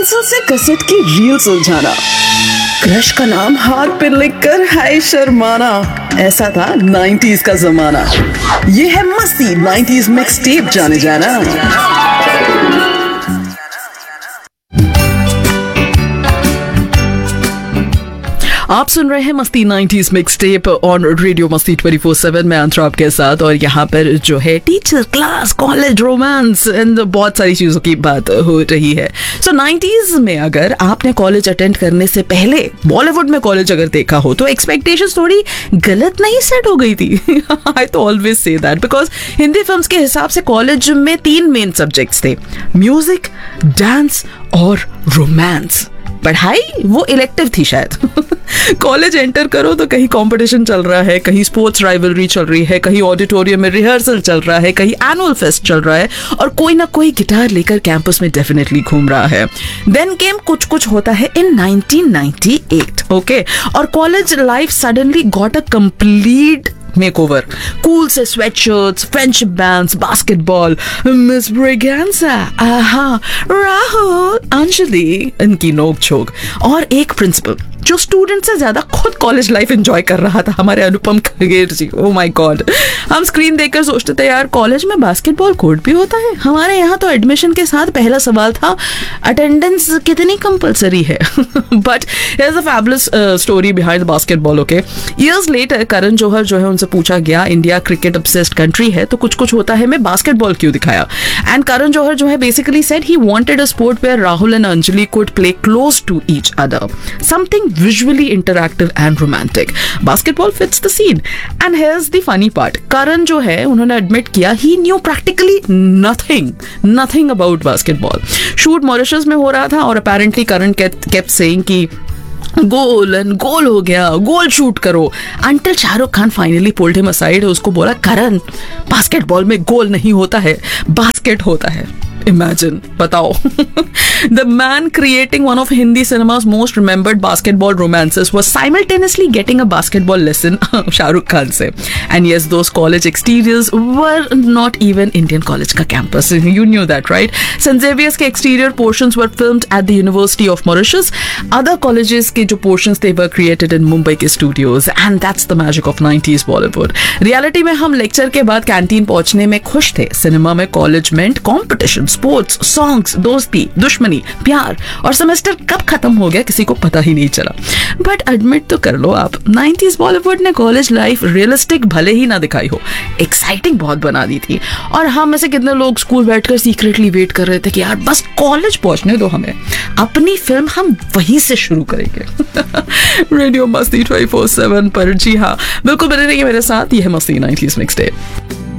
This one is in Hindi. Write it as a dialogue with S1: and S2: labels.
S1: पेंसिल से कैसेट की रील सुलझाना, क्रश का नाम हाथ पे लिखकर हाय शर्माना, ऐसा था 90s का जमाना। ये है मस्ती 90s मिक्स टेप जाने जाना। आप सुन रहे हैं मस्ती 90s mix tape on radio मस्ती 24/7 में अंतरा आपके साथ। और यहाँ पर जो है teacher, class, college, romance and बहुत सारी चीजों की बात हो रही है। सो 90s में अगर आपने कॉलेज अटेंड करने से पहले बॉलीवुड में कॉलेज अगर देखा हो तो एक्सपेक्टेशंस थोड़ी गलत नहीं सेट हो गई थी। आई तो always say that because Hindi films के हिसाब से कॉलेज में 3 मेन सब्जेक्ट्स थे, म्यूजिक, डांस और रोमांस। पढ़ाई वो इलेक्टिव थी शायद। कॉलेज एंटर करो तो कहीं कंपटीशन चल रहा है, कहीं स्पोर्ट्स राइवलरी चल रही है, कहीं ऑडिटोरियम में रिहर्सल चल रहा है, कहीं एनुअल फेस्ट चल रहा है और कोई ना कोई गिटार लेकर कैंपस में डेफिनेटली घूम रहा है। देन केम कुछ कुछ होता है इन 1998, ओके, और college life suddenly got a complete makeover. Cool से sweatshirts, friendship bands, basketball, miss Braganza, आहा, राहुल, अंजलि, इनकी नोक झोंक और एक प्रिंसिपल जो स्टूडेंट से ज्यादा खुद कॉलेज लाइफ एंजॉय कर रहा था, हमारे अनुपम खगेर जी। ओ माय गॉड, हम स्क्रीन देखकर सोचते थे यार कॉलेज में बास्केटबॉल कोर्ट भी होता है। हमारे यहाँ तो एडमिशन के साथ पहला सवाल था अटेंडेंस कितनी कंपलसरी है। But here is a fabulous story behind basketball. Okay, years later Karan Johar जो है उनसे पूछा गया, इंडिया क्रिकेट ऑब्सेस्ड कंट्री है तो कुछ कुछ होता है में बास्केटबॉल क्यों दिखाया? एंड करण जौहर जो है basically said he wanted a sport wear Rahul and Anjali could play close to each other, something visually interactive and romantic. Basketball fits the scene. And here's the funny part. Karan जो है उन्होंने admit किया he knew practically nothing about basketball. Shoot Mauritius में हो रहा था और apparently Karan kept saying कि गोल एंड गोल हो गया, गोल शूट करो, until Shahrukh Khan finally pulled him aside. उसको बोला करण बास्केटबॉल में गोल नहीं होता है, बास्केट होता है। Imagine, बताओ। The man creating one of Hindi cinema's most remembered basketball romances was simultaneously getting a basketball lesson Shahrukh Khan से। And yes, those college exteriors were not even Indian college का campus. You knew that, right? St. Xavier's के exterior portions were filmed at the University of Mauritius. Other colleges के जो portions they were created in Mumbai के studios. And that's the magic of 90s Bollywood. Reality में हम lecture के बाद कैंटीन पहुंचने में खुश थे। सिनेमा में college meant competition, sports, songs, दोस्ती, दुश्मनी, प्यार और सेमेस्टर कब खत्म हो गया किसी को पता ही नहीं चला। बट एडमिट तो कर लो आप, 90s बॉलीवुड ने कॉलेज लाइफ रियलिस्टिक भले ही ना दिखाई हो, एक्साइटिंग बहुत बना दी थी। और हम में से कितने लोग स्कूल बैठकर सीक्रेटली वेट कर रहे थे कि यार बस कॉलेज पहुंचने दो हमें, अपनी फिल्म हम वहीं से शुरू करेंगे। रेडियो मस्ती 24/7 पर, जी हाँ बिल्कुल बने रहिए मेरे साथ। ये है मस्ती 90s मिक्स टेप।